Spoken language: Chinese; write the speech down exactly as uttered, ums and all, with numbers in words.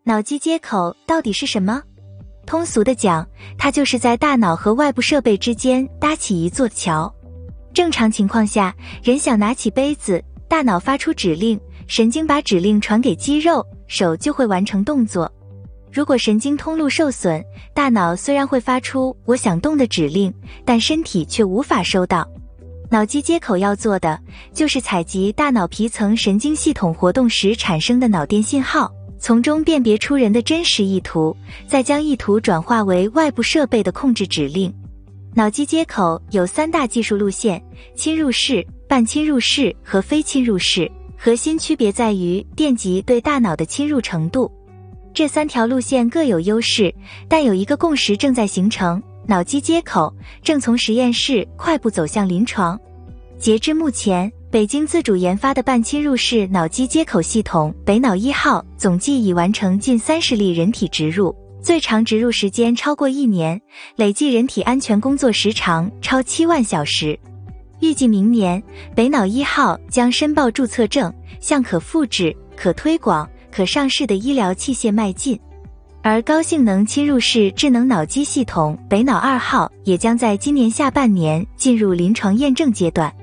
脑机接口到底是什么？通俗的讲，它就是在大脑和外部设备之间搭起一座桥。正常情况下，人想拿起杯子，大脑发出指令，神经把指令传给肌肉，手就会完成动作。如果神经通路受损，大脑虽然会发出我想动的指令，但身体却无法收到。脑机接口要做的，就是采集大脑皮层神经系统活动时产生的脑电信号，从中辨别出人的真实意图，再将意图转化为外部设备的控制指令。脑机接口有三大技术路线：侵入式、半侵入式和非侵入式，核心区别在于电极对大脑的侵入程度。这三条路线各有优势，但有一个共识正在形成，脑机接口正从实验室快步走向临床。截至目前，北京自主研发的半侵入式脑机接口系统北脑一号总计已完成近三十例人体植入，最长植入时间超过一年，累计人体安全工作时长超七万小时。预计明年，北脑一号将申报注册证，向可复制、可推广、可上市的医疗器械迈进。而高性能侵入式智能脑机系统北脑二号也将在今年下半年进入临床验证阶段。